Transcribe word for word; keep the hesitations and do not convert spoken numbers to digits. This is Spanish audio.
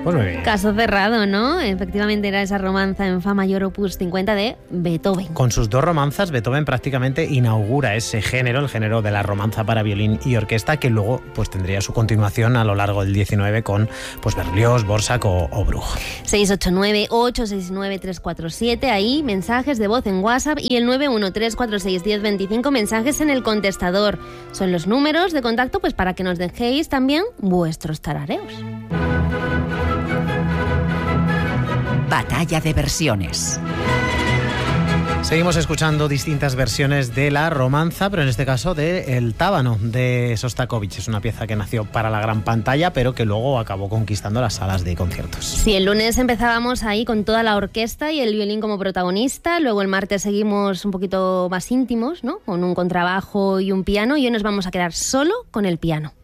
Pues muy bien. Caso cerrado, ¿no? Efectivamente era esa romanza en fa mayor opus cincuenta de Beethoven. Con sus dos romanzas, Beethoven prácticamente inaugura ese género, el género de la romanza para violín y orquesta, que luego pues tendría su continuación a lo largo del diecinueve con pues Berlioz, Dvořák o, o Bruch. seis ocho nueve, ocho seis nueve, tres cuatro siete, ahí mensajes de voz en WhatsApp, y el nueve uno tres cuatro seis uno cero dos cinco, mensajes en el contestador. Son los números de contacto pues para que nos dejéis también vuestros tarareos. Batalla de versiones. Seguimos escuchando distintas versiones de la romanza, pero en este caso de El Tábano, de Sostakovich. Es una pieza que nació para la gran pantalla, pero que luego acabó conquistando las salas de conciertos. Sí, el lunes empezábamos ahí con toda la orquesta y el violín como protagonista. Luego el martes seguimos un poquito más íntimos, ¿no? Con un contrabajo y un piano. Y hoy nos vamos a quedar solo con el piano.